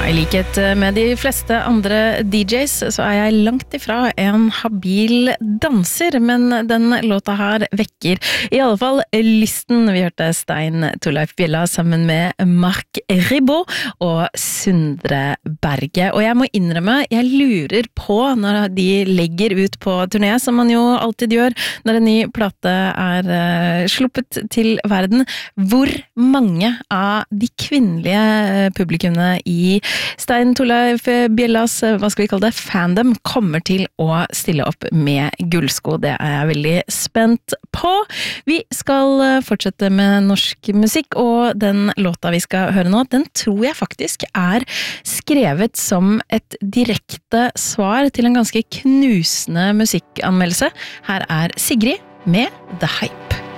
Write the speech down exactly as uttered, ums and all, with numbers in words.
I likhet med de fleste andre D Js så er jeg langt ifra en habil danser, men den låta her vekker i alle fall lysten. Vi hørte Stein Torleif Bjella sammen med Marc Ribot og Sundre Berge. Og jeg må innrømme, jeg lurer på når de legger ut på turné, som man jo alltid gjør når en ny plate er uh, sluppet til verden, hvor mange av de kvinnelige publikummene i Stein Torleif Bjellas, hva skal vi kalle det, fandom, kommer til å stille opp med gullsko. Det er jeg veldig spent på. Vi skal fortsette med norsk musikk, og den låta vi skal høre nå, den tror jeg faktisk er skrevet som et direkte svar til en ganske knusende musikkanmeldelse. Her er Sigrid med The Hype.